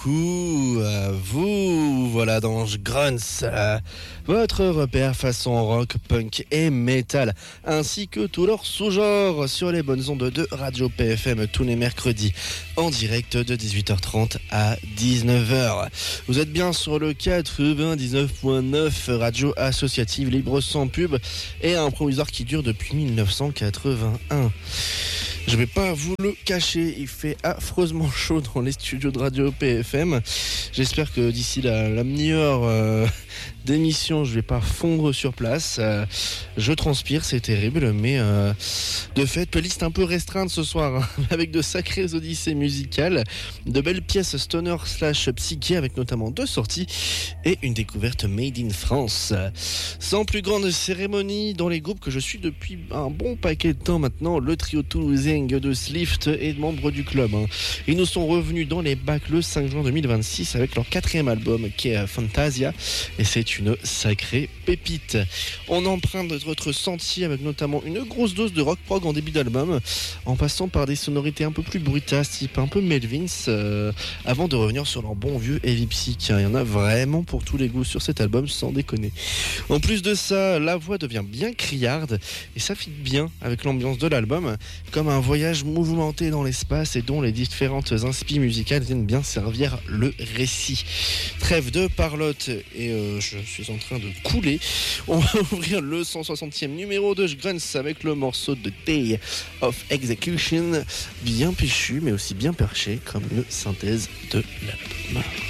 Vous, voilà dans Grunts, votre repère façon rock, punk et metal, ainsi que tous leurs sous-genres sur les bonnes ondes de Radio PFM tous les mercredis, en direct de 18h30 à 19h. Vous êtes bien sur le 99.9, radio associative libre sans pub et un provisoire qui dure depuis 1981. Je vais pas vous le cacher, il fait affreusement chaud dans les studios de Radio PFM. J'espère que d'ici la meilleure d'émission, je vais pas fondre sur place. Je transpire, c'est terrible, mais de fait, playlist un peu restreinte ce soir, hein, avec de sacrées odyssées musicales, de belles pièces stoner / psyché, avec notamment 2 sorties et une découverte made in France. Sans plus grande cérémonie, dans les groupes que je suis depuis un bon paquet de temps maintenant, le trio toulousain de Slift est membre du club. Ils nous sont revenus dans les bacs le 5 juin 2026 avec leur 4e album qui est Fantasia, et c'est une sacrée pépite. On emprunte notre sentier avec notamment une grosse dose de rock prog en début d'album, en passant par des sonorités un peu plus brutales, type un peu Melvins, avant de revenir sur leur bon vieux heavy psych. Il y en a vraiment pour tous les goûts sur cet album, sans déconner. En plus de ça, la voix devient bien criarde et ça fit bien avec l'ambiance de l'album, comme un voyage mouvementé dans l'espace et dont les différentes inspi musicales viennent bien servir le récit. Trêve de parlotte et je suis en train de couler. On va ouvrir le 160e numéro de Grunts avec le morceau de Day of Execution, bien péchu mais aussi bien perché comme une synthèse de l'album.